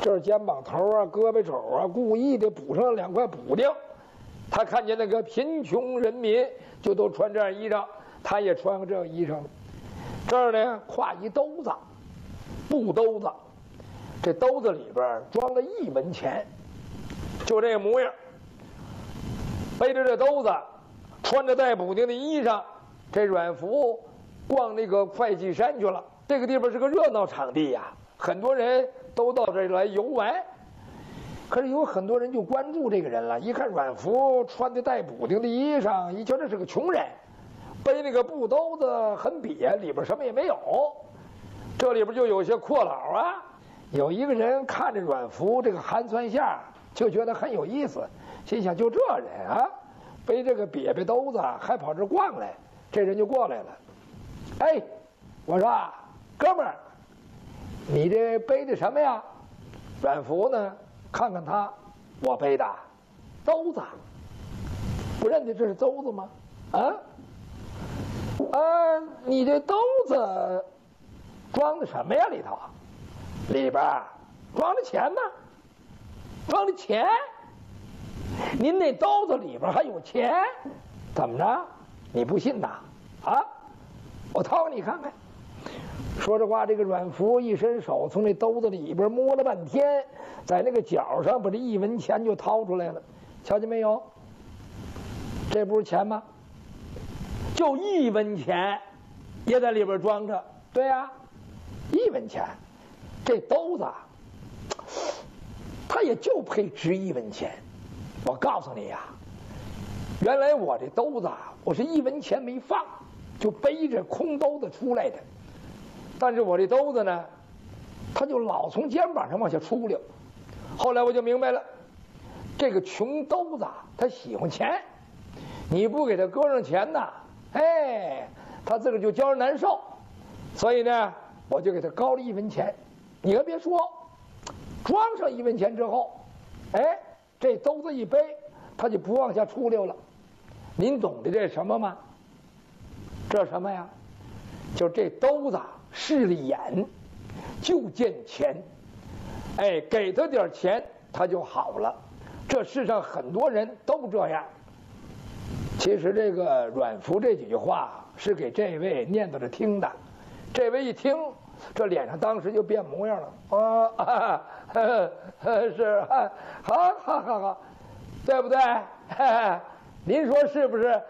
这儿肩膀头啊、胳膊肘啊，故意的补上2块补丁。他看见那个贫穷人民就都穿这样衣裳，他也穿个这个衣裳。这儿呢挎一兜子，布兜子，这兜子里边装了1文钱，就这个模样。背着这兜子，穿着带补丁的衣裳，这阮福逛那个会稽山去了。这个地方是个热闹场地呀，很多人都到这儿来游玩。可是有很多人就关注这个人了，一看阮福穿的带补丁的衣裳，一瞧这是个穷人，背那个布兜子很瘪，里边什么也没有。这里边就有些阔佬啊，有一个人看着阮福这个寒酸相，就觉得很有意思，心想就这人啊，背这个瘪兜子还跑这逛来。这人就过来了，哎，我说哥们儿，你这背的什么呀？阮福呢看看他，我背的兜子，不认得这是兜子吗？你这兜子装的什么呀？里头里边装的钱呢？装的钱？您那兜子里边还有钱？怎么着？你不信呐？我掏给你看看。说这话，这个阮福一伸手从那兜子里边摸了半天，在那个角上把这1文钱就掏出来了。瞧见没有？这不是钱吗？就1文钱也在里边装着。对呀，1文钱，这兜子它也就配值1文钱。我告诉你呀，原来我这兜子我是1文钱没放，就背着空兜子出来的。但是我这兜子呢，它就老从肩膀上往下出溜。后来我就明白了，这个穷兜子他喜欢钱，你不给他搁上钱呐，他自个儿就觉着难受。所以呢，我就给他高了1文钱。你可别说，装上1文钱之后，这兜子一背，他就不往下出溜了。您懂得这什么吗？这什么呀？就这兜子势利眼，就见钱，给他点钱他就好了。这世上很多人都这样。其实这个阮福这几句话是给这位念叨着听的，这位一听，这脸上当时就变模样了。是，好，对不对？您说是不是？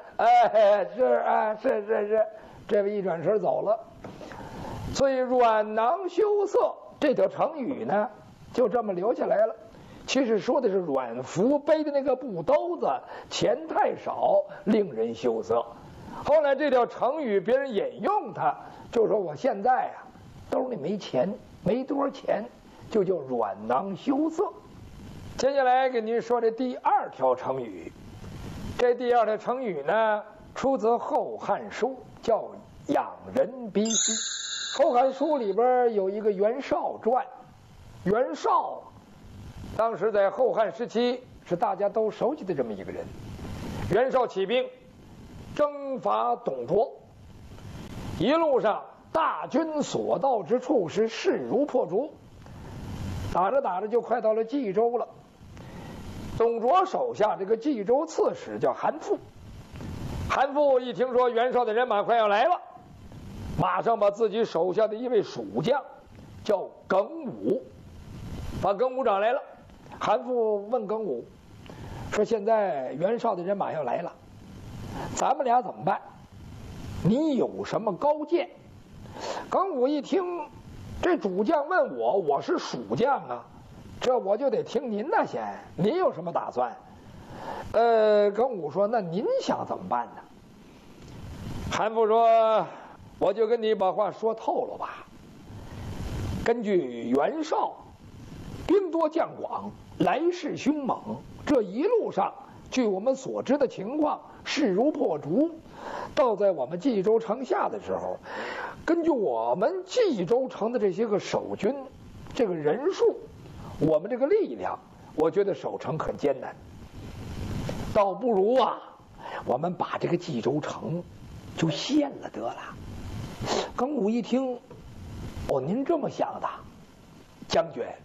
是。这位一转身走了。所以阮囊羞涩这条成语呢，就这么留下来了。其实说的是阮福背的那个布兜子钱太少，令人羞涩。后来这条成语别人引用它，就说我现在兜里没钱，没多少钱，就叫阮囊羞涩。接下来给您说这第2条成语。这第2条成语呢，出自《后汉书》，叫养人鼻息。《后汉书》里边有一个袁绍传。袁绍当时在后汉时期是大家都熟悉的这么一个人。袁绍起兵征伐董卓，一路上大军所到之处是势如破竹，打着就快到了冀州了。董卓手下这个冀州刺史叫韩馥，韩馥一听说袁绍的人马快要来了，马上把自己手下的一位蜀将叫耿武，把耿武找来了。韩馥问耿武说：“现在袁绍的人马要来了，咱们俩怎么办？你有什么高见？”耿武一听，这主将问我，我是蜀将啊，这我就得听您的先。您有什么打算？耿武说：“那您想怎么办呢？”韩馥说：“我就跟你把话说透了吧。根据袁绍兵多将广，来势凶猛，这一路上据我们所知的情况，势如破竹。到在我们冀州城下的时候，根据我们冀州城的这些个守军这个人数，我们这个力量，我觉得守城很艰难，倒不如我们把这个冀州城就陷了得了。”耿武一听，您这么想的，将军，